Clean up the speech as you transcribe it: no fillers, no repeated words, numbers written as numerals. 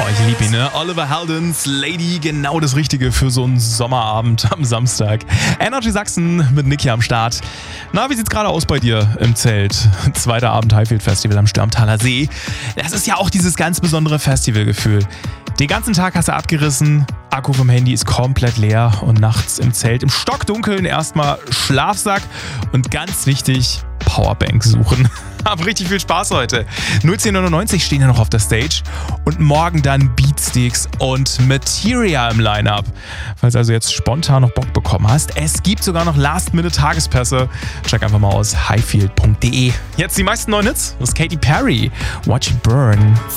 Oh, ich liebe ihn, ne? Oliver Heldens Lady, genau das Richtige für so einen Sommerabend am Samstag. Energy Sachsen mit Niki am Start. Na, wie sieht's gerade aus bei dir im Zelt? Zweiter Abend Highfield Festival am Stürmtaler See. Das ist ja auch dieses ganz besondere Festivalgefühl. Den ganzen Tag hast du abgerissen, Akku vom Handy ist komplett leer und nachts im Zelt im Stockdunkeln erstmal Schlafsack und ganz wichtig, Powerbank suchen. Hab richtig viel Spaß heute. 01099 stehen ja noch auf der Stage und morgen dann Beatsticks und Materia im Line-Up. Falls also jetzt spontan noch Bock bekommen hast, es gibt sogar noch Last-Minute-Tagespässe. Check einfach mal aus highfield.de. Jetzt die meisten neuen Hits. Das ist Katy Perry. Watch It Burn.